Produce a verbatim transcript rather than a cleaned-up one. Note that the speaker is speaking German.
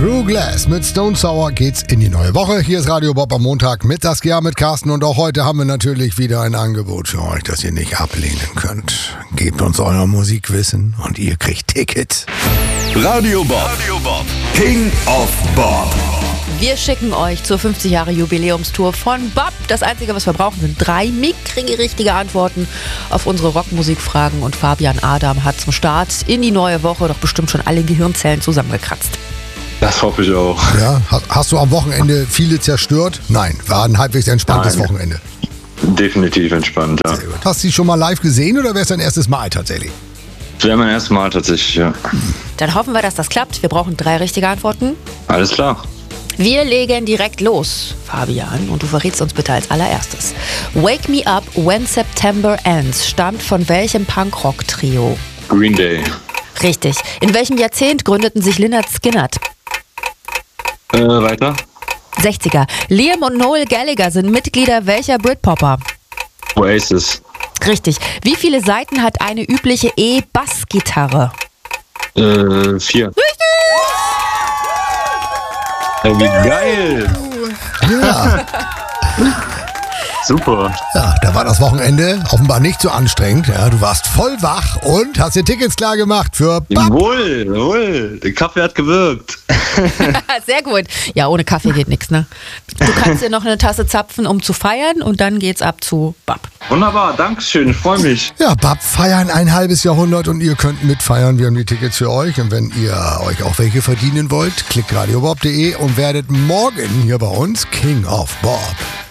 Through Glass mit Stone Sour geht's in die neue Woche. Hier ist Radio Bob am Montag mit Saskia, mit Carsten und auch heute haben wir natürlich wieder ein Angebot für euch, das ihr nicht ablehnen könnt. Gebt uns euer Musikwissen und ihr kriegt Tickets. Radio Bob, Radio Bob. King of Bob. Wir schicken euch zur fünfzig Jahre Jubiläumstour von Bob. Das Einzige, was wir brauchen, sind drei mickrige richtige Antworten auf unsere Rockmusikfragen. Und Fabian Adam hat zum Start in die neue Woche doch bestimmt schon alle Gehirnzellen zusammengekratzt. Das hoffe ich auch. Ja, hast, hast du am Wochenende viele zerstört? Nein, war ein halbwegs entspanntes Nein. Wochenende. Definitiv entspannt, ja. Sehr gut. Hast du sie schon mal live gesehen oder wäre es dein erstes Mal tatsächlich? Das wäre mein erstes Mal tatsächlich, ja. Dann hoffen wir, dass das klappt. Wir brauchen drei richtige Antworten. Alles klar. Wir legen direkt los, Fabian, und du verrätst uns bitte als allererstes. Wake Me Up When September Ends stammt von welchem Punkrock-Trio? Green Day. Richtig. In welchem Jahrzehnt gründeten sich Lynyrd Skynyrd? Äh, weiter. sechziger. Liam und Noel Gallagher sind Mitglieder welcher Britpopper? Oasis. Richtig. Wie viele Saiten hat eine übliche E-Bass-Gitarre? Äh, vier. Hey, wie geil! Ja. Super. Ja, da war das Wochenende offenbar nicht so anstrengend. Ja, du warst voll wach und hast dir Tickets klar gemacht für Bob. Jawohl, jawohl. Der Kaffee hat gewirkt. Sehr gut. Ja, ohne Kaffee geht nichts, ne? Du kannst dir noch eine Tasse zapfen, um zu feiern und dann geht's ab zu Bob. Wunderbar, Dankeschön, ich freue mich. Ja, Bob feiern ein halbes Jahrhundert und ihr könnt mitfeiern. Wir haben die Tickets für euch. Und wenn ihr euch auch welche verdienen wollt, klickt radiobob punkt de und werdet morgen hier bei uns King of Bob.